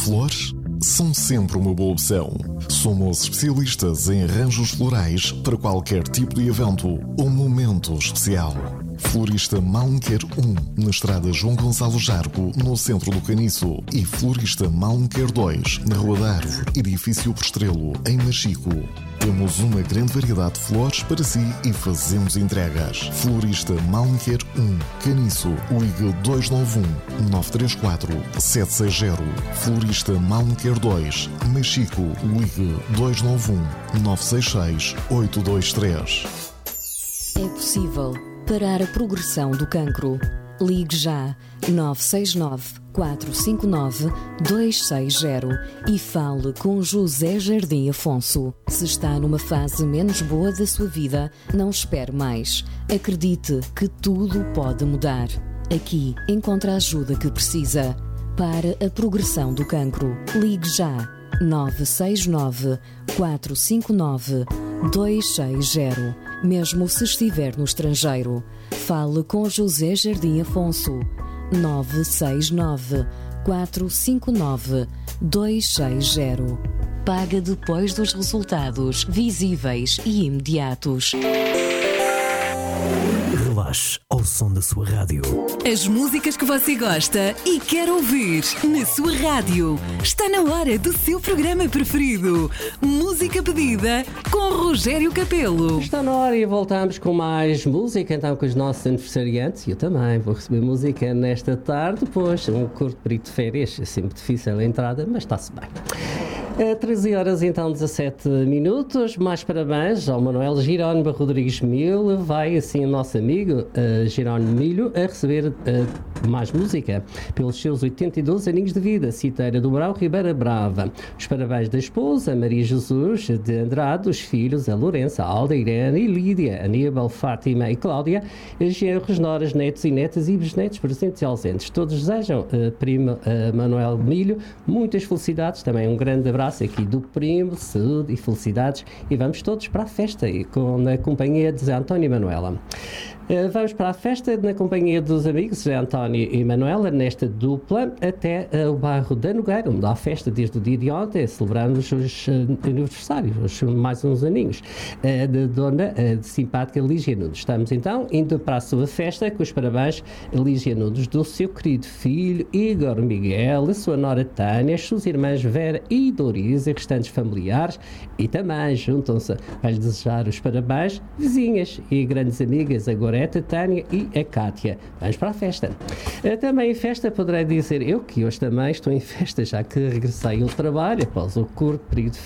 Flores são sempre uma boa opção. Somos especialistas em arranjos florais para qualquer tipo de evento ou momento especial. Florista Malmequer 1, na estrada João Gonçalo Jargo, no centro do Caniço. E Florista Malmequer 2, na Rua da Árvore, edifício por Estrelo, em Machico. Temos uma grande variedade de flores para si e fazemos entregas. Florista Malmequer 1, Caniço, ligue 291-934-760. Florista Malmequer 2, Machico, ligue 291-966-823. É possível parar a progressão do cancro. Ligue já 969-459-260 e fale com José Jardim Afonso. Se está numa fase menos boa da sua vida, não espere mais. Acredite que tudo pode mudar. Aqui encontra a ajuda que precisa. Para a progressão do cancro, ligue já 969-459-260. Mesmo se estiver no estrangeiro, fale com José Jardim Afonso. 969-459-260. Paga depois dos resultados visíveis e imediatos. Relaxe ao som da sua rádio. As músicas que você gosta e quer ouvir na sua rádio. Está na hora do seu programa preferido. Música pedida com Rogério Capelo. Está na hora e voltamos com mais música, então, com os nossos aniversariantes. Eu também vou receber música nesta tarde, pois um curto período de férias é sempre difícil a entrada, mas está-se bem. 13 horas, então, 17 minutos. Mais parabéns ao Manuel Jerónimo Rodrigues Milho. Vai, assim, o nosso amigo Jerónimo Milho a receber mais música pelos seus 82 aninhos de vida. Citeira do Brau, Ribeira Brava. Os parabéns da esposa, Maria Jesus de Andrade, os filhos, a Lourença, a Alda, Irene e Lídia, Aníbal, Fátima e Cláudia, genros, noras, netos e netas e bisnetos presentes e ausentes. Todos desejam, primo Manuel Milho, muitas felicidades. Também um grande abraço aqui do primo, saúde e felicidades, e vamos todos para a festa na companhia de Zé António e Manuela. Vamos para a festa na companhia dos amigos Zé António e Manuela, nesta dupla, até o bairro da Nogueira, onde há festa desde o dia de ontem. Celebramos os aniversários, mais uns aninhos, da dona simpática Lígia Nunes. Estamos então indo para a sua festa com os parabéns a Lígia Nunes, do seu querido filho Igor Miguel, a sua nora Tânia, as suas irmãs Vera e Doris e restantes familiares, e também juntam-se a lhe desejar os parabéns vizinhas e grandes amigas, a Goreta, a Tânia e a Cátia. Vamos para a festa. Também em festa poderei dizer eu que hoje também estou em festa, já que regressei ao trabalho após o curto período de